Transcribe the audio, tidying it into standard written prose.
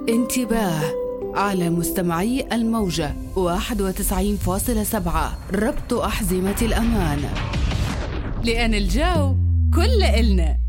انتباه على مستمعي الموجة 91.7. ربط أحزمة الأمان، لأن الجو كل إلنا.